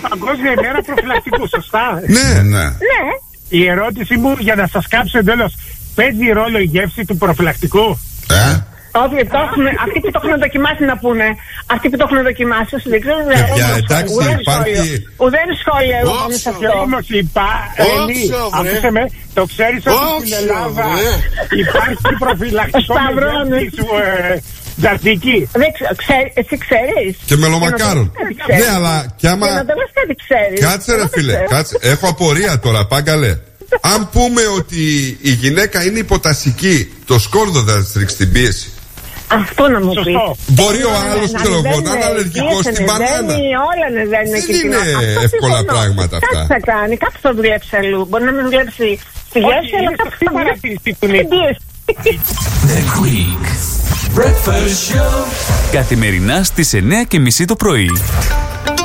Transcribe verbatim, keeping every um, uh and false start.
Παγκόσμια ημέρα προφυλακτικού, σωστά? Ναι, ναι. Ναι. Η ερώτηση μου, για να σας κάψω εντελώς, παίζει ρόλο η γεύση του προφυλακτικού? Ε? Όχι, το έχουμε, αυτοί που το έχουν δοκιμάσει να πούνε. Αυτοί που το έχουν δοκιμάσει, όσοι δεν ξέρουν. Παιδιά, εντάξει, υπάρχει. Ουδέν σχόλια εγώ πάνω σε αυτό. Όμως υπάρχει. Ακούσε με, το ξέρεις ότι στην Ελλάδα υπάρχει προφυλακτικό Τζαρτική. Εσύ ξέρεις. Και μελομακάρον. Ναι, αλλά κι άμα. Και να το λες κάτι ξέρεις. Κάτσε ρε φίλε, κάτσε. Έχω απορία τώρα, πάγκαλε. Αν πούμε ότι η γυναίκα είναι υποτασική, το σκόρδο θα της ρίξει την πίεση. Αυτό να μου πει. Μπορεί ο άλλος ξέρω εγώ να είναι αλλεργικός στην μπανάνα. Όλα ανεβαίνουν εκεί. Δεν είναι εύκολα πράγματα αυτά. Κάτι θα κάνει, κάτι θα δουλέψει αλλού. Μπορεί να μην δουλέψει στη γεύση, αλλά κάτι θα δουλέψει στην πίεση. The Greek Breakfast Show. Καθημερινά στις εννιά και μισή το πρωί.